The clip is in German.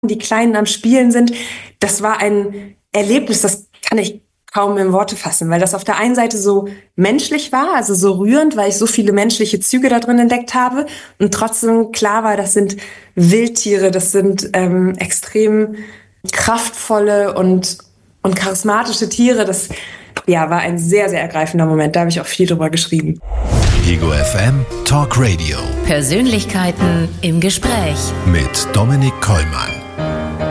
die Kleinen am Spielen sind. Das war ein Erlebnis, das kann ich kaum in Worte fassen, weil das auf der einen Seite so menschlich war, also so rührend, weil ich so viele menschliche Züge da drin entdeckt habe und trotzdem klar war, das sind Wildtiere, das sind extrem kraftvolle und charismatische Tiere. Das war ein sehr, sehr ergreifender Moment. Da habe ich auch viel drüber geschrieben. Ego FM Talk Radio. Persönlichkeiten im Gespräch. Mit Dominik Kollmann.